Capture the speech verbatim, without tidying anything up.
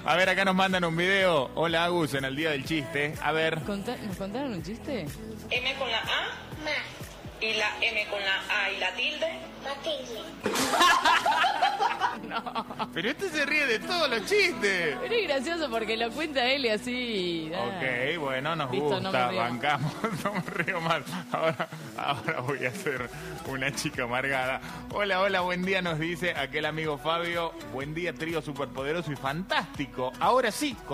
A ver, acá nos mandan un video. Hola, Agus, en el día del chiste. A ver. Conta- ¿Nos contaron un chiste? M con la A. Ma. Y la M con la A y la tilde. Matilde. Pero este se ríe de todos los chistes. Pero es gracioso porque lo cuenta él y así. ah. Ok, bueno, nos Listo, no gusta, me río. bancamos, no me río más. Ahora, ahora voy a ser una chica amargada. Hola, hola, buen día, nos dice aquel amigo Fabio. Buen día, trío superpoderoso y fantástico. Ahora sí,